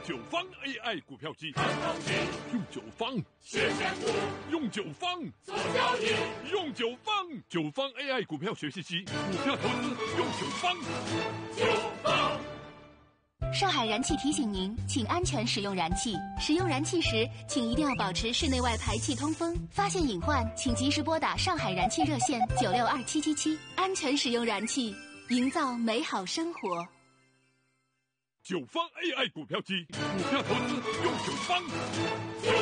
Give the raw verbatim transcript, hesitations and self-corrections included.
九方 A I 股票机， 看风景， 用九方学选股， 用九方做交易， 用九方九方 A I 股票学习机，股票投资用九方。 九方。 上海燃气提醒您，请安全使用燃气。使用燃气时，请一定要保持室内外排气通风。发现隐患，请及时拨打上海燃气热线九六二七七七。安全使用燃气，营造美好生活。 九方 A I 股票机，股票投资用九方。